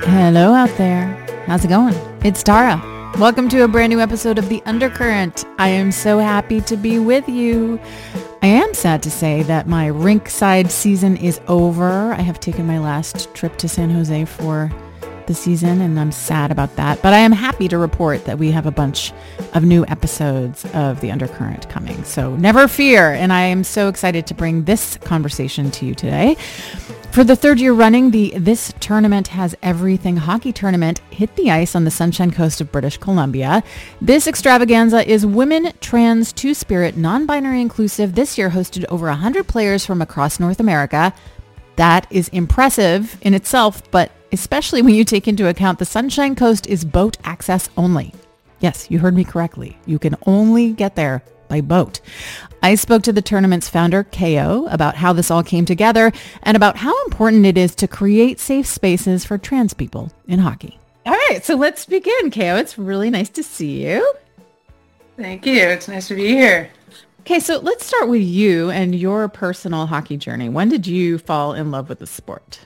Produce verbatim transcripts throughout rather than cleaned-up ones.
Hello out there. How's it going? It's Tara. Welcome to a brand new episode of The Undercurrent. I am so happy to be with you. I am sad to say that my rinkside season is over. I have taken my last trip to San Jose for the season, and I'm sad about that. But I am happy to report that we have a bunch of new episodes of The Undercurrent coming. So never fear. And I am so excited to bring this conversation to you today. For the third year running, the This Tournament Has Everything hockey tournament hit the ice on the Sunshine Coast of British Columbia. This extravaganza is women, trans, two-spirit, non-binary inclusive. This year hosted over one hundred players from across North America. That is impressive in itself, but especially when you take into account the Sunshine Coast is boat access only. Yes, you heard me correctly. You can only get there by boat. I spoke to the tournament's founder, K O, about how this all came together and about how important it is to create safe spaces for trans people in hockey. All right, so let's begin, K O. It's really nice to see you. Thank you. It's nice to be here. Okay, so let's start with you and your personal hockey journey. When did you fall in love with the sport?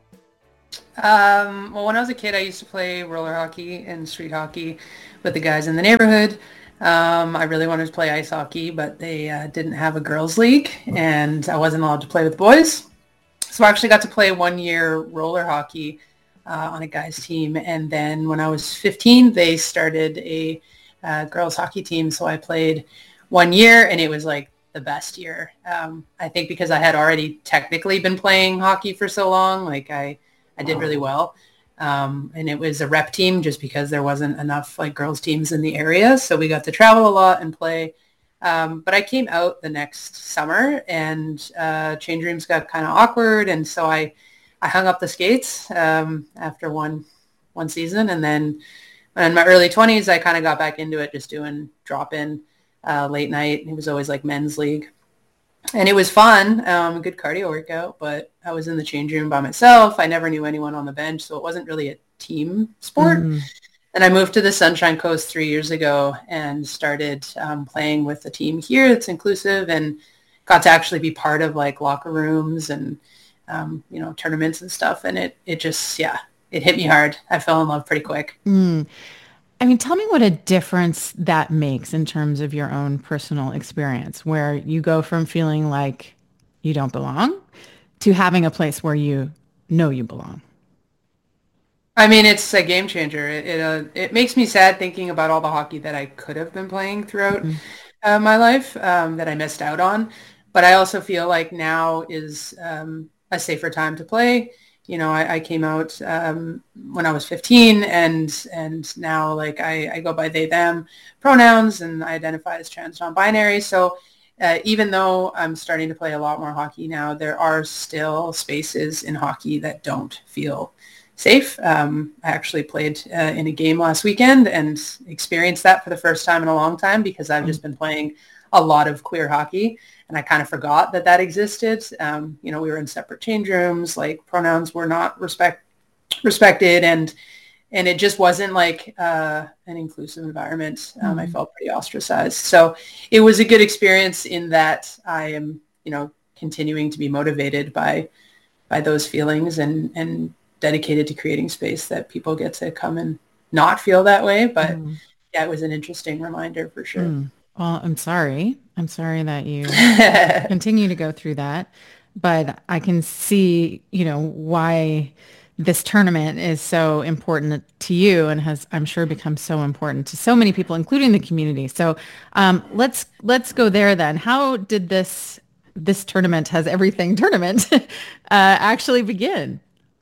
Um, well, when I was a kid, I used to play roller hockey and street hockey with the guys in the neighborhood. Um, I really wanted to play ice hockey, but they uh, didn't have a girls' league, and I wasn't allowed to play with boys. So I actually got to play one year roller hockey uh, on a guys' team, and then when I was fifteen, they started a uh, girls' hockey team, so I played one year, and it was like the best year. Um, I think because I had already technically been playing hockey for so long, like I, I did really well. Um, and it was a rep team just because there wasn't enough like girls teams in the area. So we got to travel a lot and play. Um, but I came out the next summer and uh, change rooms got kind of awkward. And so I, I hung up the skates um, after one, one season. And then in my early twenties, I kind of got back into it, just doing drop in uh, late night. It was always like men's league. And it was fun, um, a good cardio workout, but I was in the change room by myself. I never knew anyone on the bench, so it wasn't really a team sport. Mm. And I moved to the Sunshine Coast three years ago and started um, playing with a team here that's inclusive and got to actually be part of like locker rooms and, um, you know, tournaments and stuff. And it, it just, yeah, it hit me hard. I fell in love pretty quick. Mm. I mean, tell me what a difference that makes in terms of your own personal experience, where you go from feeling like you don't belong to having a place where you know you belong. I mean, it's a game changer. It it, uh, it makes me sad thinking about all the hockey that I could have been playing throughout mm-hmm. uh, my life um, that I missed out on. But I also feel like now is um, a safer time to play. You know, I, I came out um, when I was fifteen and and now like I, I go by they, them pronouns and I identify as trans non-binary. So uh, even though I'm starting to play a lot more hockey now, there are still spaces in hockey that don't feel safe. Um, I actually played uh, in a game last weekend and experienced that for the first time in a long time because I've just been playing a lot of queer hockey. And I kind of forgot that that existed. Um, you know, we were in separate change rooms, like pronouns were not respect respected. And and it just wasn't like uh, an inclusive environment. Um, mm-hmm. I felt pretty ostracized. So it was a good experience in that I am, you know, continuing to be motivated by by those feelings and, and dedicated to creating space that people get to come and not feel that way. But mm-hmm. yeah, it was an interesting reminder for sure. Mm. Well, I'm sorry. I'm sorry that you continue to go through that, but I can see, you know, why this tournament is so important to you and has, I'm sure, become so important to so many people, including the community. So um, let's let's go there then. How did this this tournament has everything tournament uh, actually begin?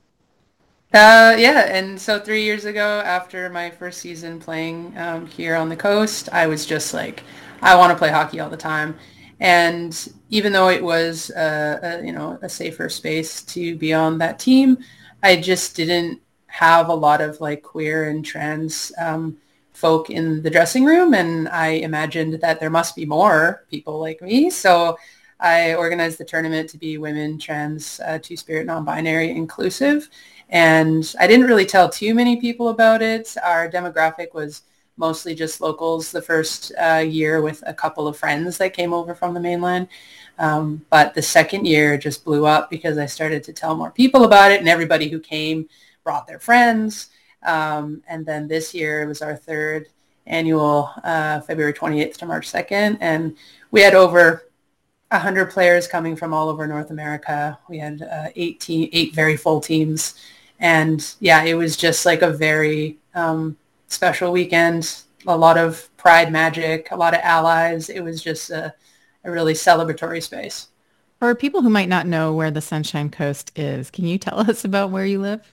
Uh, yeah, and so three years ago, after my first season playing um, here on the coast, I was just like, I want to play hockey all the time. And even though it was, uh, a, you know, a safer space to be on that team, I just didn't have a lot of like queer and trans um, folk in the dressing room. And I imagined that there must be more people like me. So I organized the tournament to be women, trans, uh, two-spirit, non-binary, inclusive. And I didn't really tell too many people about it. Our demographic was mostly just locals the first uh, year with a couple of friends that came over from the mainland. Um, but the second year just blew up because I started to tell more people about it, and everybody who came brought their friends. Um, and then this year it was our third annual, uh, February twenty-eighth to March second. And we had over one hundred players coming from all over North America. We had uh, eight, te- eight very full teams. And yeah, it was just like a very um, special weekend. A lot of pride magic, a lot of allies. It was just a, a really celebratory space. For people who might not know where the Sunshine Coast is, can you tell us about where you live?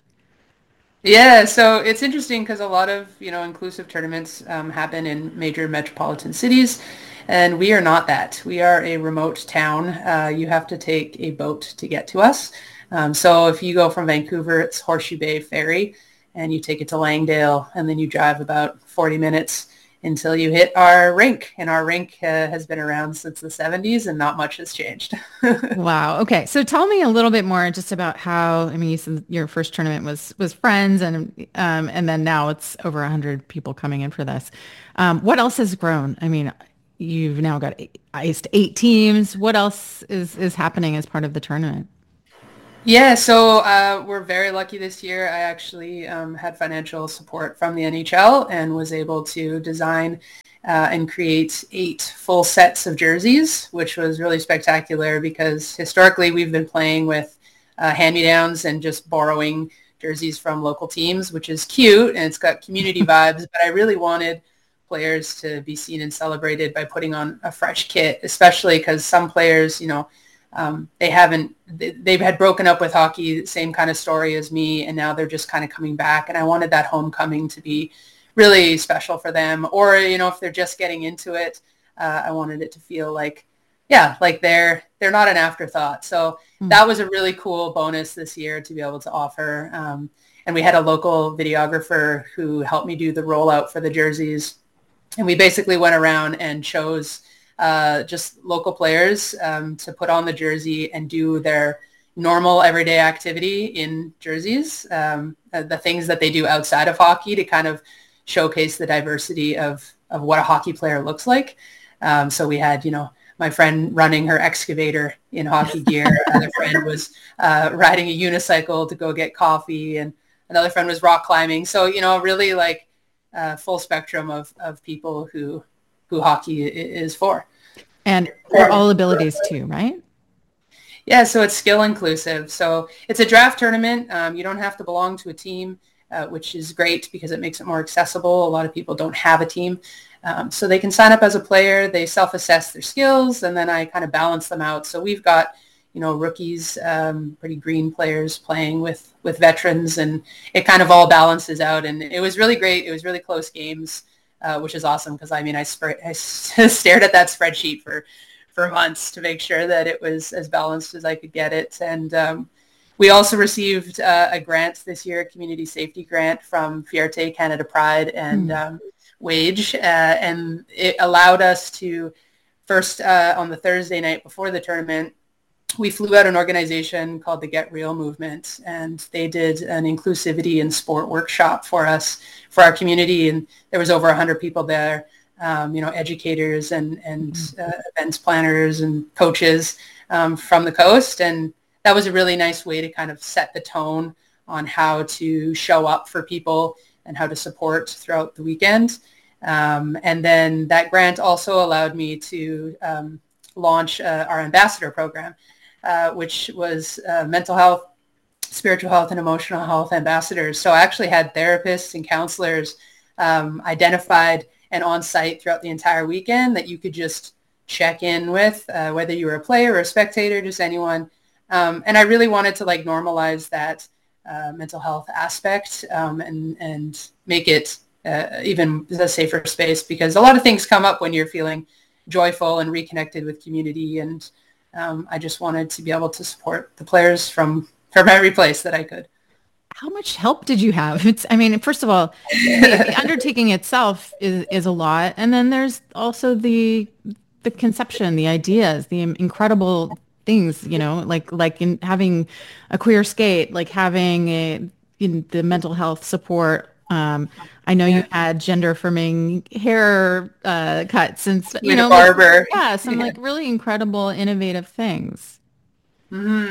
Yeah, so it's interesting because a lot of, you know, inclusive tournaments um, happen in major metropolitan cities, and we are not that. We are a remote town. Uh, you have to take a boat to get to us. Um, so if you go from Vancouver, it's Horseshoe Bay Ferry, and you take it to Langdale, and then you drive about forty minutes until you hit our rink. And our rink uh, has been around since the seventies, and not much has changed. Wow. Okay. So tell me a little bit more just about how, I mean, you said your first tournament was, was friends and, um, and then now it's over a hundred people coming in for this. Um, what else has grown? I mean, you've now got eight, iced eight teams. What else is, is happening as part of the tournament? Yeah, so uh, we're very lucky this year. I actually um, had financial support from the N H L and was able to design uh, and create eight full sets of jerseys, which was really spectacular because historically we've been playing with uh, hand-me-downs and just borrowing jerseys from local teams, which is cute and it's got community vibes, but I really wanted players to be seen and celebrated by putting on a fresh kit, especially because some players, you know, Um, they haven't, they've had broken up with hockey, same kind of story as me, and now they're just kind of coming back. And I wanted that homecoming to be really special for them. Or, you know, if they're just getting into it, uh, I wanted it to feel like, yeah, like they're, they're not an afterthought. So mm-hmm. that was a really cool bonus this year to be able to offer. Um, and we had a local videographer who helped me do the rollout for the jerseys. And we basically went around and chose Uh, just local players um, to put on the jersey and do their normal everyday activity in jerseys, um, uh, the things that they do outside of hockey to kind of showcase the diversity of, of what a hockey player looks like. Um, so we had, you know, my friend running her excavator in hockey gear. Another friend was uh, riding a unicycle to go get coffee, and another friend was rock climbing. So, you know, really like a full spectrum of, of people who, who hockey is for. And for all abilities too, right? Yeah, so it's skill inclusive. So it's a draft tournament. Um, you don't have to belong to a team, uh, which is great because it makes it more accessible. A lot of people don't have a team. Um, so they can sign up as a player. They self-assess their skills, and then I kind of balance them out. So we've got, you know, rookies, um, pretty green players playing with, with veterans, and it kind of all balances out. And it was really great. It was really close games. Uh, which is awesome because I mean I, sp- I stared at that spreadsheet for for months to make sure that it was as balanced as I could get it. And um, we also received uh, a grant this year, a community safety grant from Fierté Canada Pride and mm. um, Wage, uh, and it allowed us to first uh, on the Thursday night before the tournament, we flew out an organization called the Get Real Movement, and they did an inclusivity in sport workshop for us, for our community. And there was over one hundred people there, um, you know, educators and, and uh, events planners and coaches um, from the coast. And that was a really nice way to kind of set the tone on how to show up for people and how to support throughout the weekend. Um, and then that grant also allowed me to um, launch uh, our ambassador program. Uh, which was uh, mental health, spiritual health, and emotional health ambassadors. So I actually had therapists and counselors um, identified and on site throughout the entire weekend that you could just check in with, uh, whether you were a player or a spectator, just anyone. Um, and I really wanted to like normalize that uh, mental health aspect um, and, and make it uh, even a safer space, because a lot of things come up when you're feeling joyful and reconnected with community. And Um, I just wanted to be able to support the players from, from every place that I could. How much help did you have? It's, I mean, first of all, the, the undertaking itself is, is a lot. And then there's also the, the conception, the ideas, the incredible things, you know, like, like in having a queer skate, like having a, in the mental health support. Um, I know yeah. you had gender affirming hair uh, cuts and, you know, barber. Like, yeah, some yeah. like really incredible, innovative things. Mm-hmm.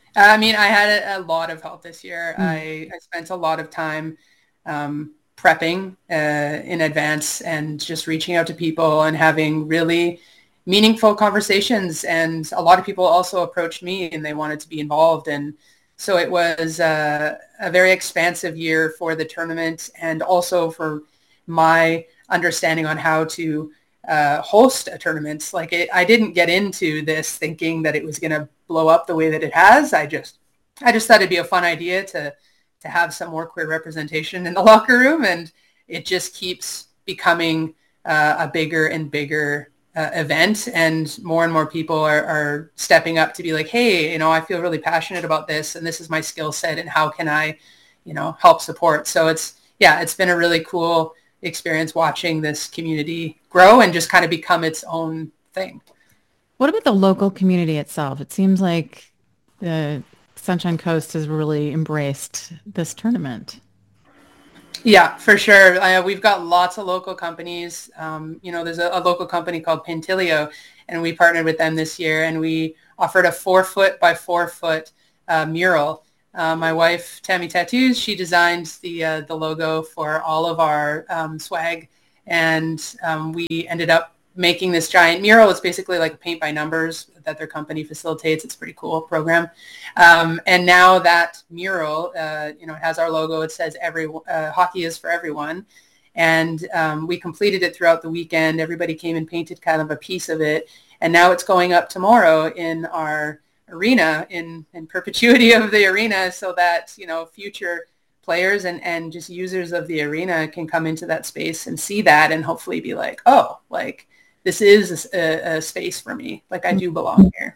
I mean, I had a, a lot of help this year. Mm. I, I spent a lot of time um, prepping uh, in advance and just reaching out to people and having really meaningful conversations. And a lot of people also approached me and they wanted to be involved. And so it was uh, a very expansive year for the tournament and also for my understanding on how to uh, host a tournament. Like it, I didn't get into this thinking that it was going to blow up the way that it has. I just, I just thought it'd be a fun idea to, to have some more queer representation in the locker room. And it just keeps becoming uh, a bigger and bigger uh, event. And more and more people are, are stepping up to be like, hey, you know, I feel really passionate about this and this is my skill set and how can I, you know, help support. So it's, yeah, it's been a really cool experience watching this community grow and just kind of become its own thing. What about the local community itself? It seems like the Sunshine Coast has really embraced this tournament. Yeah, for sure. Uh, we've got lots of local companies. Um, you know, there's a, a local company called Pintilio, and we partnered with them this year, and we offered a four foot by four foot uh, mural. Uh, my wife, Tammy Tattoos, she designed the uh, the logo for all of our um, swag, and um, we ended up making this giant mural. It's basically like a paint by numbers that their company facilitates. It's a pretty cool program. Um, and now that mural, uh, you know, it has our logo. It says every uh, hockey is for everyone. And um, we completed it throughout the weekend. Everybody came and painted kind of a piece of it. And now it's going up tomorrow in our arena, in, in perpetuity of the arena, so that, you know, future players and, and just users of the arena can come into that space and see that and hopefully be like, oh, like, this is a, a space for me. Like I do belong here.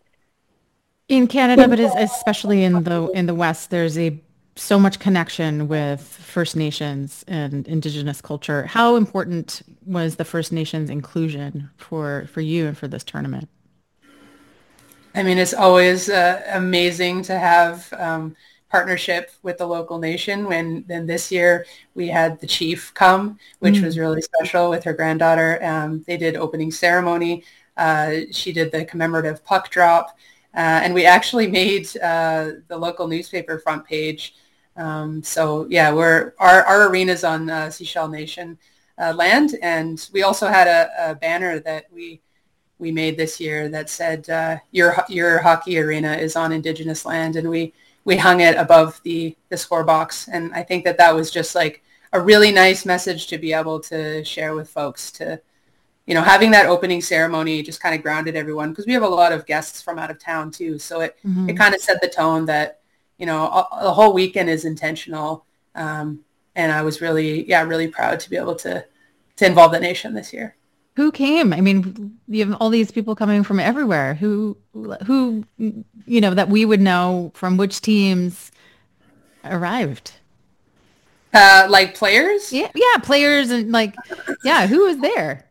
In Canada, but especially in the in the West, there's a so much connection with First Nations and Indigenous culture. How important was the First Nations inclusion for for you and for this tournament? I mean, it's always uh, amazing to have um, partnership with the local nation. When then this year we had the chief come, which mm. was really special with her granddaughter. Um, they did opening ceremony. Uh, she did the commemorative puck drop. Uh, and we actually made uh, the local newspaper front page. Um, so yeah, we're our, our arena's on uh, Sechelle Nation uh, land. And we also had a, a banner that we we made this year that said, uh, your your hockey arena is on Indigenous land. And we we hung it above the, the score box. And I think that that was just like a really nice message to be able to share with folks to, you know, having that opening ceremony just kind of grounded everyone because we have a lot of guests from out of town too. So it, mm-hmm. it kind of set the tone that, you know, a, the whole weekend is intentional. Um, and I was really, yeah, really proud to be able to, to involve the nation this year. Who came? I mean, you have all these people coming from everywhere. Who, who, you know, that we would know from which teams arrived? Uh, like players? Yeah, yeah, players and like, yeah, who was there?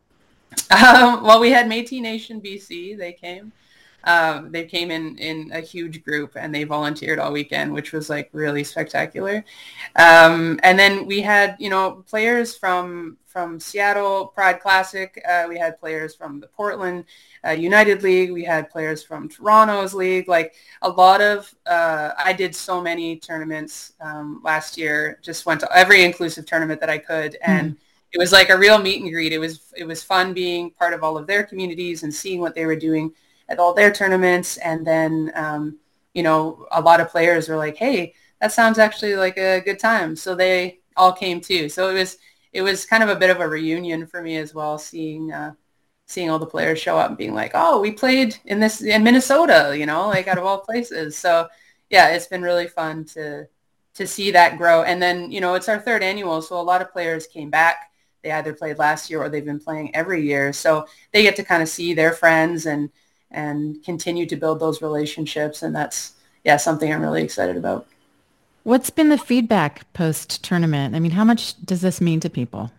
Um, well, we had Métis Nation B C. They came. Um, they came in, in a huge group and they volunteered all weekend, which was like really spectacular. Um, and then we had, you know, players from from Seattle Pride Classic. Uh, we had players from the Portland uh, United League. We had players from Toronto's league. Like a lot of, uh, I did so many tournaments um, last year. Just went to every inclusive tournament that I could, and mm. it was like a real meet and greet. It was it was fun being part of all of their communities and seeing what they were doing at all their tournaments. And then, um, you know, a lot of players were like, hey, that sounds actually like a good time. So they all came too. So it was, it was kind of a bit of a reunion for me as well, seeing, uh, seeing all the players show up and being like, oh, we played in this, in Minnesota, you know, like out of all places. So yeah, it's been really fun to, to see that grow. And then, you know, it's our third annual. So a lot of players came back. They either played last year or they've been playing every year. So they get to kind of see their friends and, and continue to build those relationships. And that's, yeah, something I'm really excited about. What's been the feedback post-tournament? I mean, how much does this mean to people?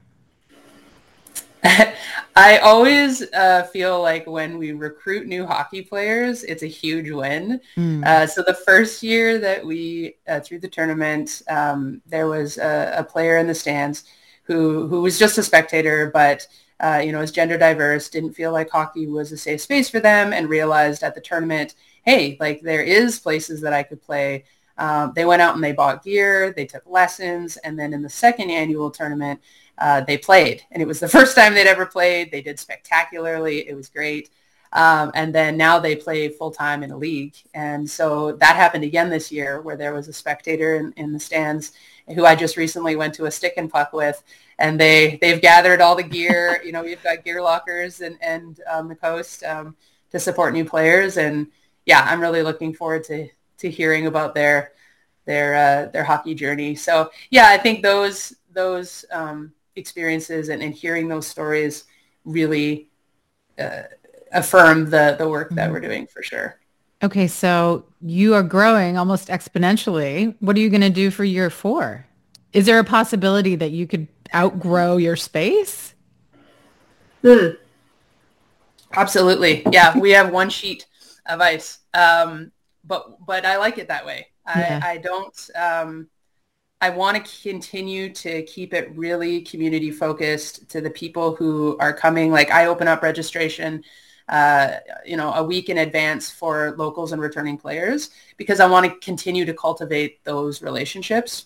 I always uh, feel like when we recruit new hockey players, it's a huge win. Mm. Uh, so the first year that we, uh, through the tournament, um, there was a, a player in the stands who, who was just a spectator, but Uh, you know, is gender diverse, didn't feel like hockey was a safe space for them, and realized at the tournament, hey, like there is places that I could play. Um, they went out and they bought gear, they took lessons, and then in the second annual tournament, uh, they played. And it was the first time they'd ever played. They did spectacularly. It was great. Um, and then now they play full-time in a league. And so that happened again this year where there was a spectator in, in the stands who I just recently went to a stick and puck with. And they, they've gathered all the gear. You know, we've got gear lockers and, and um, the coast um, to support new players. And yeah, I'm really looking forward to to hearing about their their uh, their hockey journey. So yeah, I think those those um, experiences and, and hearing those stories really uh, affirm the the work that we're doing for sure. Okay, so you are growing almost exponentially. What are you going to do for year four? Is there a possibility that you could outgrow your space? Hmm. Absolutely. Yeah, we have one sheet of ice. Um, but but I like it that way. Yeah. I, I don't, um, I want to continue to keep it really community focused to the people who are coming. Like I open up registration, uh, you know, a week in advance for locals and returning players because I want to continue to cultivate those relationships.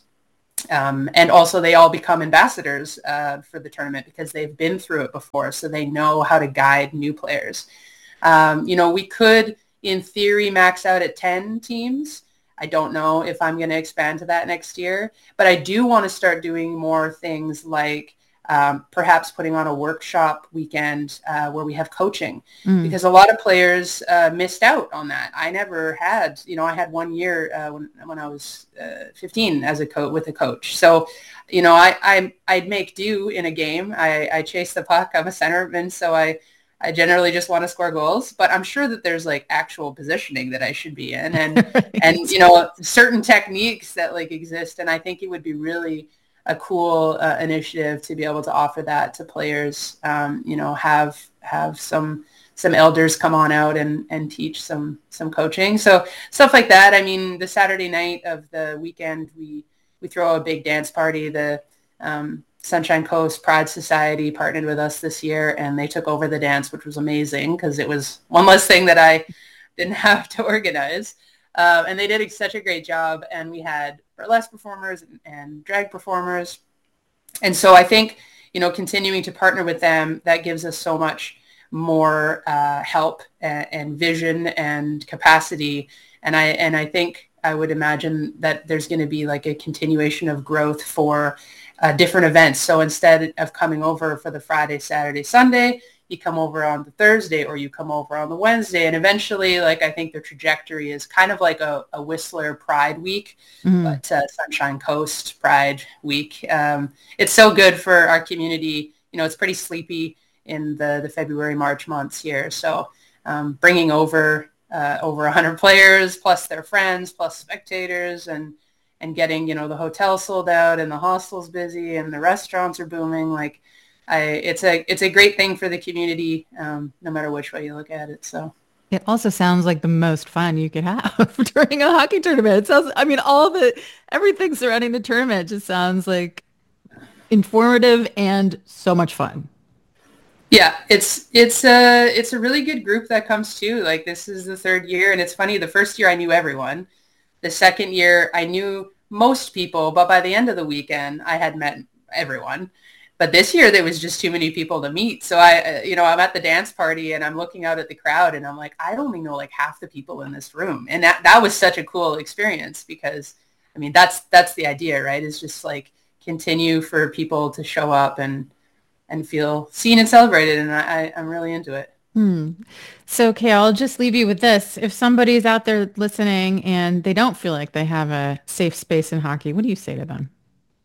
Um, and also they all become ambassadors uh, for the tournament because they've been through it before. So they know how to guide new players. Um, you know, we could, in theory, max out at ten teams. I don't know if I'm going to expand to that next year, but I do want to start doing more things like um, perhaps putting on a workshop weekend uh, where we have coaching mm. because a lot of players uh, missed out on that. I never had, you know, I had one year uh, when, when I was uh, fifteen as a coach with a coach. So, you know, I, I, I'd make do in a game. I, I chase the puck. I'm a centerman. So I, I generally just want to score goals, but I'm sure that there's like actual positioning that I should be in and, and, you know, certain techniques that like exist. And I think it would be really a cool uh, initiative to be able to offer that to players, um, you know, have, have some, some elders come on out and, and teach some, some coaching. So stuff like that. I mean, the Saturday night of the weekend, we, we throw a big dance party. The, um, Sunshine Coast Pride Society partnered with us this year and they took over the dance, which was amazing because it was one less thing that I didn't have to organize. Uh, and they did such a great job. And we had burlesque performers and, and drag performers. And so I think, you know, continuing to partner with them, that gives us so much more uh, help and, and vision and capacity. And I, and I think I would imagine that there's going to be like a continuation of growth for Uh, different events. So instead of coming over for the Friday, Saturday, Sunday, you come over on the Thursday or you come over on the Wednesday. And eventually, like, I think the trajectory is kind of like a, a Whistler Pride Week, mm-hmm. but uh, Sunshine Coast Pride Week. Um, it's so good for our community. You know, it's pretty sleepy in the, the February, March months here. So um, bringing over uh, over one hundred players plus their friends plus spectators and and getting, you know, the hotel sold out and the hostel's busy and the restaurants are booming. Like I, it's a, it's a great thing for the community, um, no matter which way you look at it. So it also sounds like the most fun you could have during a hockey tournament. It sounds, I mean, all the, everything surrounding the tournament just sounds like informative and so much fun. Yeah, it's, it's a, it's a really good group that comes too. Like this is the third year and it's funny. The first year I knew everyone. The second year, I knew most people, but by the end of the weekend, I had met everyone. But this year, there was just too many people to meet. So I, you know, I'm at the dance party and I'm looking out at the crowd and I'm like, I only know like half the people in this room. And that, that was such a cool experience because, I mean, that's that's the idea, right? Is just like continue for people to show up and and feel seen and celebrated. And I, I'm really into it. Hmm. So, okay, I'll just leave you with this. If somebody's out there listening and they don't feel like they have a safe space in hockey, what do you say to them?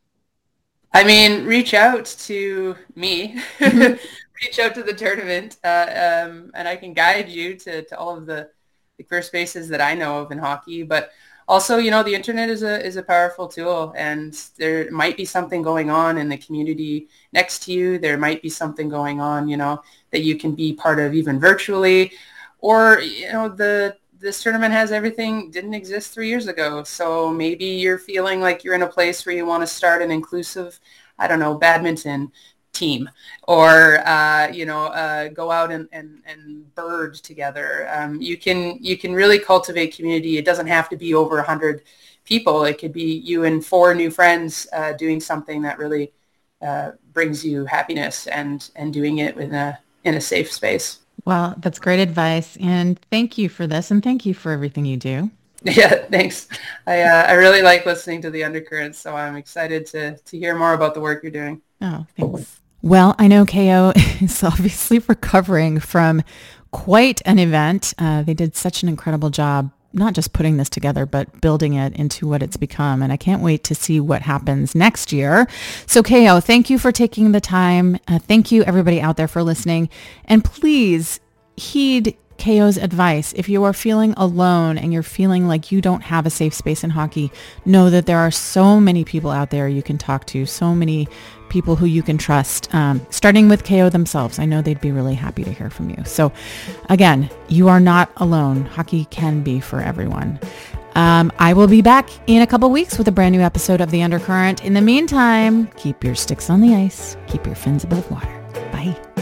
I mean, reach out to me, reach out to the tournament, uh, um, and I can guide you to, to all of the, the career spaces that I know of in hockey. But also, you know, the internet is a is a powerful tool, and there might be something going on in the community next to you. There might be something going on, you know, that you can be part of even virtually, or, you know, the this tournament has everything didn't exist three years ago. So maybe you're feeling like you're in a place where you want to start an inclusive, I don't know, badminton team, or uh, you know, uh, go out and, and, and bird together. Um, you can you can really cultivate community. It doesn't have to be over a hundred people. It could be you and four new friends uh, doing something that really uh, brings you happiness, and and doing it in a in a safe space. Well, that's great advice, and thank you for this, and thank you for everything you do. Yeah, thanks. I uh, I really like listening to the Undercurrents, so I'm excited to to hear more about the work you're doing. Oh, thanks. Well, I know K O is obviously recovering from quite an event. Uh, they did such an incredible job, not just putting this together, but building it into what it's become. And I can't wait to see what happens next year. So K O, thank you for taking the time. Uh, thank you everybody out there for listening. And please heed K O's advice. If you are feeling alone and you're feeling like you don't have a safe space in hockey, know that there are so many people out there you can talk to, so many people who you can trust, um, starting with K O themselves. I know they'd be really happy to hear from you. So again, you are not alone. Hockey can be for everyone. Um, I will be back in a couple weeks with a brand new episode of The Undercurrent. In the meantime, keep your sticks on the ice, keep your fins above water. Bye.